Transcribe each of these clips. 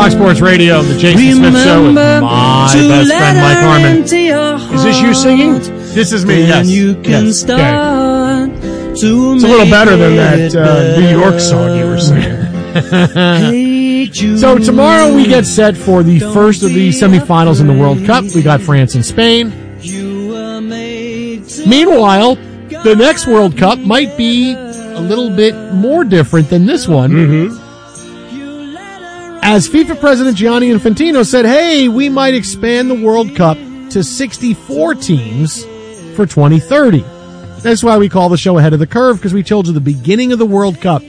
Fox Sports Radio, the Jason Smith Show with my best friend, Mike Harmon. Is this you singing? This is me, yes. Yes. Okay. It's a little better than that New York song you were singing. So tomorrow we get set for the first of the semifinals in the World Cup. We got France and Spain. Meanwhile, the next World Cup might be a little bit more different than this one. Mm-hmm. As FIFA President Gianni Infantino said, hey, we might expand the World Cup to 64 teams for 2030. That's why we call the show Ahead of the Curve, because we told you the beginning of the World Cup.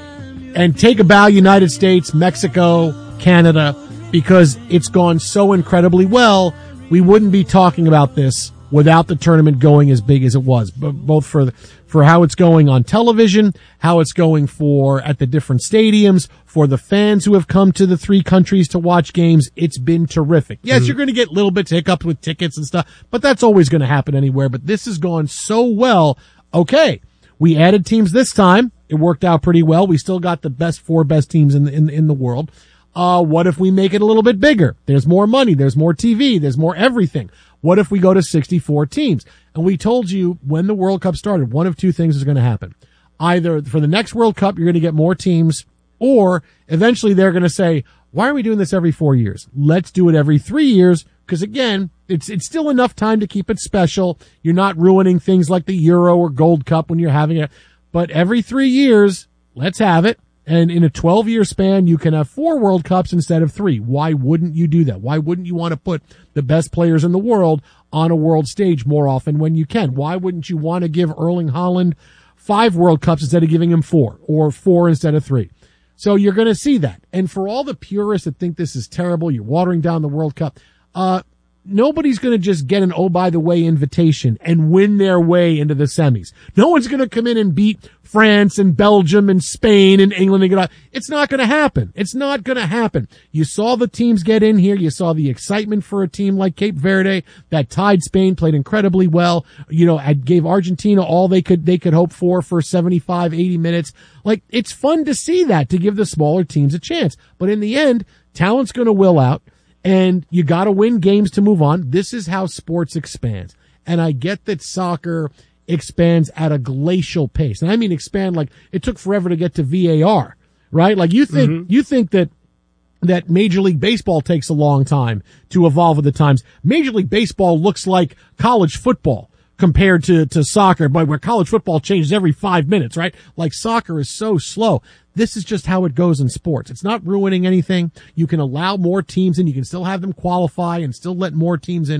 And take a bow, United States, Mexico, Canada, because it's gone so incredibly well. We wouldn't be talking about this without the tournament going as big as it was, both for how it's going on television, how it's going at the different stadiums, for the fans who have come to the three countries to watch games. It's been terrific. Yes, You're going to get little bits hiccups with tickets and stuff, but that's always going to happen anywhere. But this has gone so well. Okay, we added teams this time. It worked out pretty well. We still got the four best teams in the world. What if we make it a little bit bigger? There's more money. There's more TV. There's more everything. What if we go to 64 teams? And we told you when the World Cup started, one of two things is going to happen. Either for the next World Cup, you're going to get more teams, or eventually they're going to say, why are we doing this every 4 years? Let's do it every 3 years. Because again, it's still enough time to keep it special. You're not ruining things like the Euro or Gold Cup when you're having it. But every 3 years, let's have it. And in a 12-year span, you can have 4 World Cups instead of 3. Why wouldn't you do that? Why wouldn't you want to put the best players in the world on a world stage more often when you can? Why wouldn't you want to give Erling Haaland 5 World Cups instead of giving him 4, or 4 instead of 3? So you're going to see that. And for all the purists that think this is terrible, you're watering down the World Cup, nobody's going to just get an oh-by-the-way invitation and win their way into the semis. No one's going to come in and beat France and Belgium and Spain and England and get out. It's not going to happen. It's not going to happen. You saw the teams get in here. You saw the excitement for a team like Cape Verde that tied Spain, played incredibly well. Gave Argentina all they could hope for 75, 80 minutes. Like, it's fun to see that, to give the smaller teams a chance. But in the end, talent's going to will out. And you got to win games to move on. This is how sports expands. And I get that soccer expands at a glacial pace. And I mean expand like it took forever to get to VAR, right? Like you think that Major League Baseball takes a long time to evolve with the times. Major League Baseball looks like college football compared to soccer, but where college football changes every 5 minutes, right? Like soccer is so slow. This is just how it goes in sports. It's not ruining anything. You can allow more teams in. You can still have them qualify and still let more teams in.